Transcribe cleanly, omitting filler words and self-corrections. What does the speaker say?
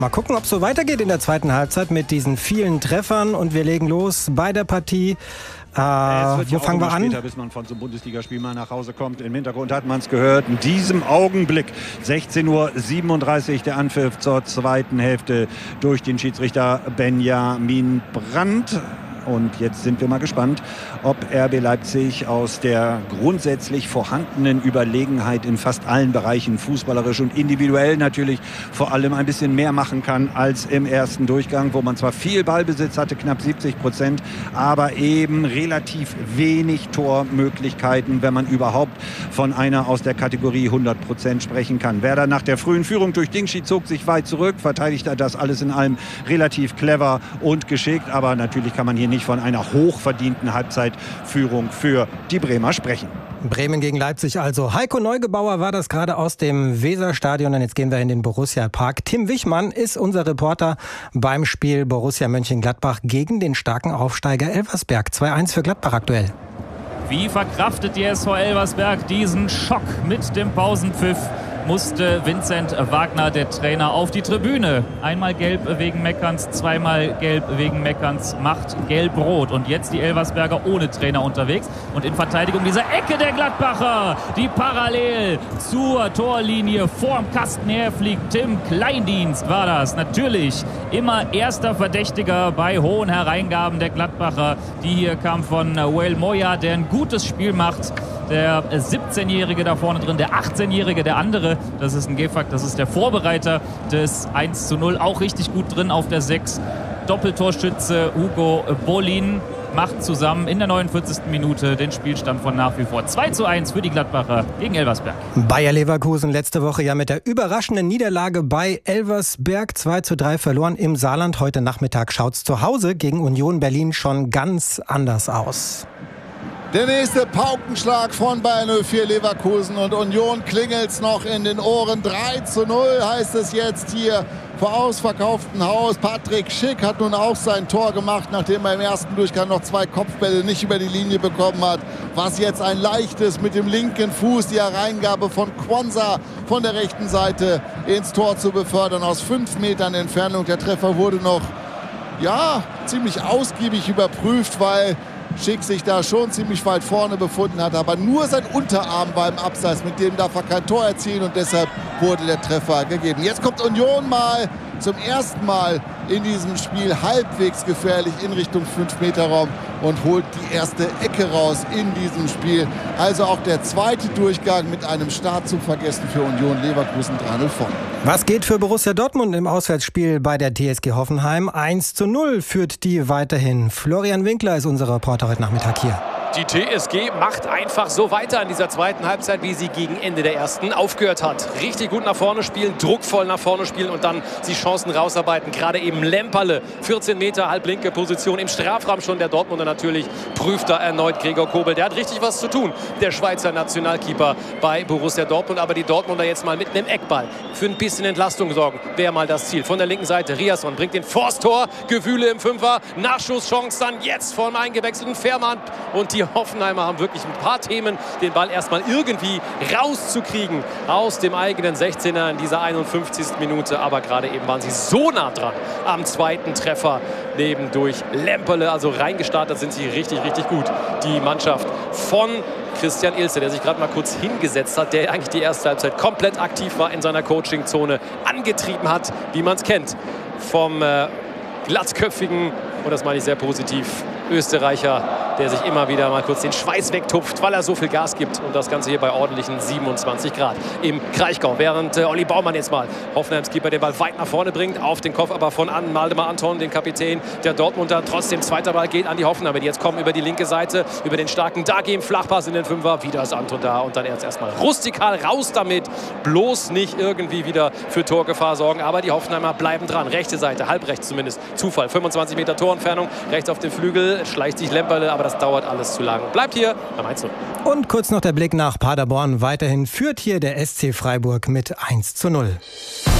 Mal gucken, ob es so weitergeht in der zweiten Halbzeit mit diesen vielen Treffern. Und wir legen los bei der Partie. Wo fangen wir an? Später, bis man von so einem Bundesligaspiel mal nach Hause kommt. Im Hintergrund hat man es gehört. In diesem Augenblick, 16:37 Uhr, der Anpfiff zur zweiten Hälfte durch den Schiedsrichter Benjamin Brandt. Und jetzt sind wir mal gespannt, ob RB Leipzig aus der grundsätzlich vorhandenen Überlegenheit in fast allen Bereichen, fußballerisch und individuell natürlich, vor allem ein bisschen mehr machen kann als im ersten Durchgang, wo man zwar viel Ballbesitz hatte, knapp 70%, aber eben relativ wenig Tormöglichkeiten, wenn man überhaupt von einer aus der Kategorie 100% sprechen kann. Werder nach der frühen Führung durch Dingschi zog sich weit zurück, verteidigte das alles in allem relativ clever und geschickt, aber natürlich kann man hier nicht von einer hochverdienten Halbzeitführung für die Bremer sprechen. Bremen gegen Leipzig also. Heiko Neugebauer war das gerade aus dem Weserstadion. Und jetzt gehen wir in den Borussia-Park. Tim Wichmann ist unser Reporter beim Spiel Borussia Mönchengladbach gegen den starken Aufsteiger Elversberg. 2-1 für Gladbach aktuell. Wie verkraftet die SV Elversberg diesen Schock mit dem Pausenpfiff? Musste Vincent Wagner, der Trainer, auf die Tribüne. Einmal gelb wegen Meckerns, zweimal gelb wegen Meckerns, macht gelb-rot. Und jetzt die Elversberger ohne Trainer unterwegs. Und in Verteidigung dieser Ecke der Gladbacher, die parallel zur Torlinie vorm Kasten herfliegt. Tim Kleindienst war das. Natürlich immer erster Verdächtiger bei hohen Hereingaben der Gladbacher. Die hier kam von Wael Moya, der ein gutes Spiel macht. Der 17-Jährige da vorne drin, der 18-Jährige, der andere, das ist ein Gefakt, das ist der Vorbereiter des 1:0, auch richtig gut drin auf der 6. Doppeltorschütze Hugo Bolin macht zusammen in der 49. Minute den Spielstand von nach wie vor 2:1 für die Gladbacher gegen Elversberg. Bayer Leverkusen letzte Woche ja mit der überraschenden Niederlage bei Elversberg 2:3 verloren im Saarland. Heute Nachmittag schaut's zu Hause gegen Union Berlin schon ganz anders aus. Der nächste Paukenschlag von Bayer 04 Leverkusen und Union klingelt's noch in den Ohren. 3:0 heißt es jetzt hier vor ausverkauftem Haus. Patrick Schick hat nun auch sein Tor gemacht, nachdem er im ersten Durchgang noch 2 Kopfbälle nicht über die Linie bekommen hat. Was jetzt ein leichtes mit dem linken Fuß, die Hereingabe von Quansah von der rechten Seite ins Tor zu befördern aus 5 Metern Entfernung. Der Treffer wurde noch ziemlich ausgiebig überprüft, weil Schick sich da schon ziemlich weit vorne befunden hat, aber nur sein Unterarm war im Abseits, mit dem darf er kein Tor erzielen und deshalb wurde der Treffer gegeben. Jetzt kommt Union mal zum ersten Mal in diesem Spiel halbwegs gefährlich in Richtung 5-Meter-Raum und holt die erste Ecke raus in diesem Spiel. Also auch der zweite Durchgang mit einem Start zum Vergessen für Union Leverkusen 3:0 vorne. Was geht für Borussia Dortmund im Auswärtsspiel bei der TSG Hoffenheim? 1:0 führt die weiterhin. Florian Winkler ist unser Reporter heute Nachmittag hier. Die TSG macht einfach so weiter in dieser zweiten Halbzeit, wie sie gegen Ende der ersten aufgehört hat. Richtig gut nach vorne spielen, druckvoll nach vorne spielen und dann die Chancen rausarbeiten. Gerade eben Lemperle, 14 Meter, halblinke Position im Strafraum schon. Der Dortmunder natürlich prüft da erneut Gregor Kobel. Der hat richtig was zu tun, der Schweizer Nationalkeeper bei Borussia Dortmund. Aber die Dortmunder jetzt mal mit einem Eckball für ein bisschen Entlastung sorgen, wäre mal das Ziel. Von der linken Seite Riasson bringt den Forsttor, Gewühle im Fünfer, Nachschusschance dann jetzt vom eingewechselten Fährmann. Und die Hoffenheimer haben wirklich ein paar Themen, den Ball erstmal irgendwie rauszukriegen aus dem eigenen 16er in dieser 51. Minute. Aber gerade eben waren sie so nah dran am zweiten Treffer neben durch Lemperle. Also reingestartet sind sie richtig, richtig gut. Die Mannschaft von Christian Ilse, der sich gerade mal kurz hingesetzt hat, der eigentlich die erste Halbzeit komplett aktiv war in seiner Coachingzone, angetrieben hat, wie man es kennt, vom glatzköpfigen, und das meine ich sehr positiv, Österreicher, der sich immer wieder mal kurz den Schweiß wegtupft, weil er so viel Gas gibt. Und das Ganze hier bei ordentlichen 27 Grad im Kraichgau. Während Olli Baumann jetzt mal Hoffenheims Keeper den Ball weit nach vorne bringt. Auf den Kopf aber von Waldemar Anton, den Kapitän der Dortmunder. Trotzdem zweiter Ball geht an die Hoffenheimer, die jetzt kommen über die linke Seite, über den starken Dagi im Flachpass in den Fünfer. Wieder ist Anton da und dann erstmal rustikal raus damit. Bloß nicht irgendwie wieder für Torgefahr sorgen. Aber die Hoffenheimer bleiben dran. Rechte Seite, halb rechts zumindest. Zufall, 25 Meter Torentfernung. Rechts auf den Flügel schleicht sich Lemperle, aber das dauert alles zu lang. Bleibt hier beim 1:0. Und kurz noch der Blick nach Paderborn. Weiterhin führt hier der SC Freiburg mit 1:0.